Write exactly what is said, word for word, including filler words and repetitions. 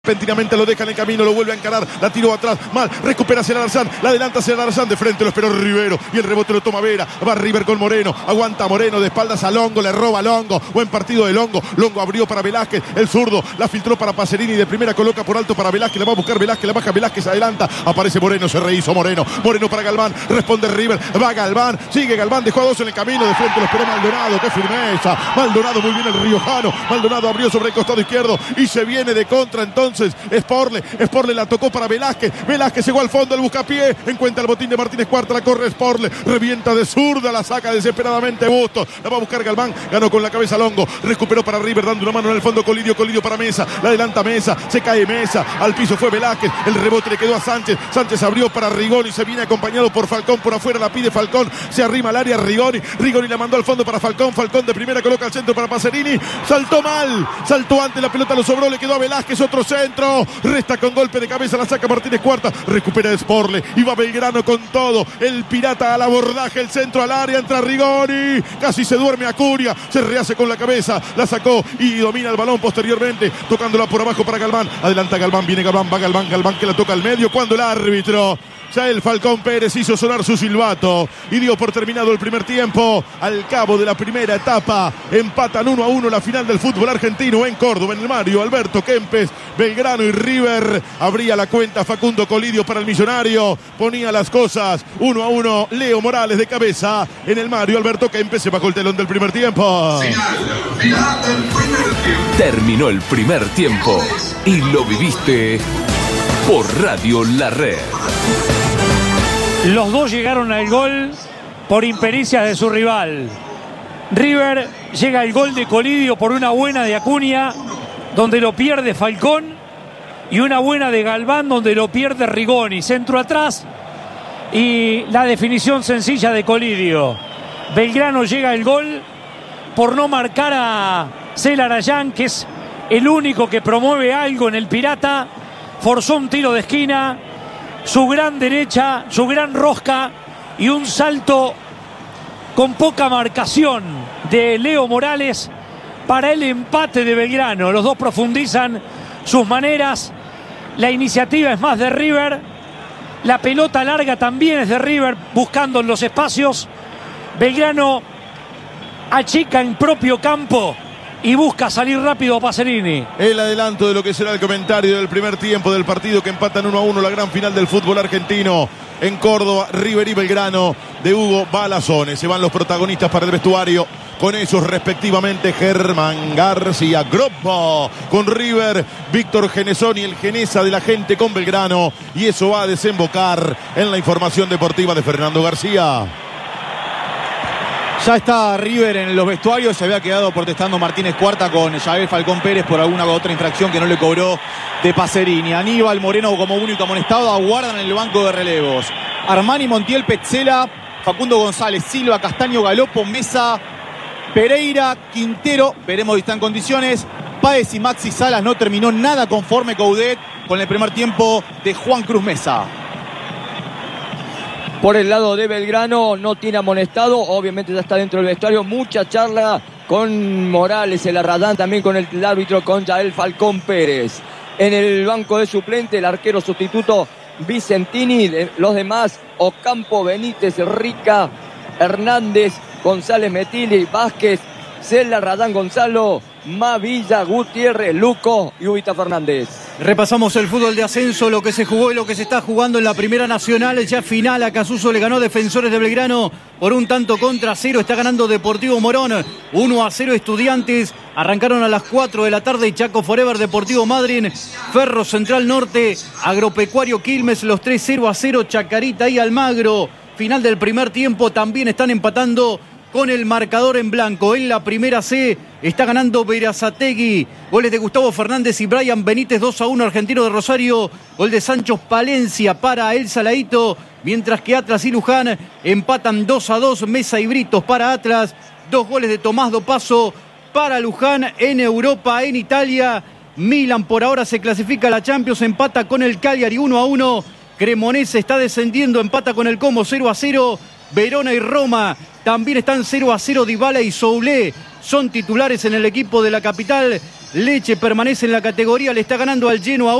Repentinamente lo deja en el camino, lo vuelve a encarar, la tiró atrás, mal, recupera hacia el Arzán, la adelanta hacia el Arzán, de frente lo esperó Rivero y el rebote lo toma Vera, va River con Moreno, aguanta Moreno de espaldas a Longo, le roba a Longo, buen partido de Longo, Longo abrió para Velázquez, el zurdo, la filtró para Pacerini, de primera coloca por alto para Velázquez, la va a buscar Velázquez, la baja Velázquez, adelanta, aparece Moreno, se rehizo Moreno, Moreno para Galván, responde River, va Galván, sigue Galván, dejó a dos en el camino, de frente lo esperó Maldonado, qué firmeza, Maldonado muy bien el riojano, Maldonado abrió sobre el costado izquierdo y se viene de contra entonces, Sporle, Sporle la tocó para Velázquez, Velázquez llegó al fondo, el buscapié, encuentra el botín de Martínez Cuarta, la corre Sporle, revienta de zurda, la saca desesperadamente Bustos, la va a buscar Galván, ganó con la cabeza Longo, recuperó para River dando una mano en el fondo Colidio, Colidio para Mesa, la adelanta Mesa, se cae Mesa, al piso fue Velázquez, el rebote le quedó a Sánchez, Sánchez abrió para Rigoni, se viene acompañado por Falcón, por afuera la pide Falcón, se arrima al área Rigoni, Rigoni la mandó al fondo para Falcón, Falcón de primera coloca al centro para Pacerini, saltó mal, saltó antes, la pelota lo sobró, le quedó a Velázquez, otro centro, resta con golpe de cabeza, la saca Martínez Cuarta, recupera Sporle, y va Belgrano con todo, el pirata al abordaje, el centro al área, entra Rigoni, casi se duerme Acuña, se rehace con la cabeza, la sacó y domina el balón posteriormente, tocándola por abajo para Galván, adelanta Galván, viene Galván, va Galván, Galván que la toca al medio, cuando el árbitro, ya el Falcón Pérez hizo sonar su silbato y dio por terminado el primer tiempo. Al cabo de la primera etapa empatan uno a uno la final del fútbol argentino en Córdoba, en el Mario Alberto Kempes. Belgrano y River abría la cuenta Facundo Colidio para el Millonario, ponía las cosas uno a uno. Leo Morales de cabeza en el Mario Alberto Kempes, se bajó el telón del primer tiempo. Final, final del primer tiempo. Terminó el primer tiempo y lo viviste por Radio La Red. Los dos llegaron al gol por impericias de su rival. River llega al gol de Colidio por una buena de Acuña, donde lo pierde Falcón, y una buena de Galván, donde lo pierde Rigoni. Centro atrás y la definición sencilla de Colidio. Belgrano llega al gol por no marcar a Celarayán, que es el único que promueve algo en el Pirata. Forzó un tiro de esquina, su gran derecha, su gran rosca y un salto con poca marcación de Leo Morales para el empate de Belgrano. Los dos profundizan sus maneras, la iniciativa es más de River, la pelota larga también es de River, buscando en los espacios. Belgrano achica en propio campo y busca salir rápido a Pacerini. El adelanto de lo que será el comentario del primer tiempo del partido que empatan uno a uno, la gran final del fútbol argentino en Córdoba, River y Belgrano, de Hugo Balazones. Se van los protagonistas para el vestuario, con esos respectivamente Germán García Groppo, con River, Víctor Genesoni, el Genesa de la gente con Belgrano, y eso va a desembocar en la información deportiva de Fernando García. Ya está River en los vestuarios, se había quedado protestando Martínez Cuarta con Yael Falcón Pérez por alguna otra infracción que no le cobró de Pacerini. Aníbal Moreno como único amonestado, aguardan en el banco de relevos. Armani, Montiel, Petzela, Facundo González, Silva, Castaño, Galopo, Mesa, Pereira, Quintero, veremos si está en condiciones. Páez y Maxi Salas. No terminó nada conforme Coudet con el primer tiempo de Juan Cruz Mesa. Por el lado de Belgrano no tiene amonestado, obviamente ya está dentro del vestuario. Mucha charla con Morales, el Arradán, también con el árbitro, con Yael Falcón Pérez. En el banco de suplente, el arquero sustituto Vicentini, los demás Ocampo, Benítez, Rica, Hernández, González Metili, Vázquez, Cela, Radán Gonzalo, Mavilla, Gutiérrez, Luco y Ubita Fernández. Repasamos el fútbol de ascenso, lo que se jugó y lo que se está jugando en la Primera Nacional. Ya final, a Casuso le ganó Defensores de Belgrano por un tanto contra cero. Está ganando Deportivo Morón uno a cero Estudiantes. Arrancaron a las cuatro de la tarde Chaco Forever, Deportivo Madryn, Ferro Central Norte, Agropecuario Quilmes, los tres cero a cero Chacarita y Almagro. Final del primer tiempo, también están empatando con el marcador en blanco. En la Primera C está ganando Berazategui. Goles de Gustavo Fernández y Brian Benítez, dos a uno Argentino de Rosario. Gol de Sancho Palencia para El Saladito. Mientras que Atlas y Luján empatan dos a dos. Mesa y Britos para Atlas. Dos goles de Tomás Dopazo para Luján. En Europa, en Italia, Milan por ahora se clasifica a la Champions. Empata con el Cagliari uno a uno. Cremonese está descendiendo, empata con el Como cero a cero. Verona y Roma también están cero a cero. Dybala y Soulé son titulares en el equipo de la capital Leche permanece en la categoría, le está ganando al Genoa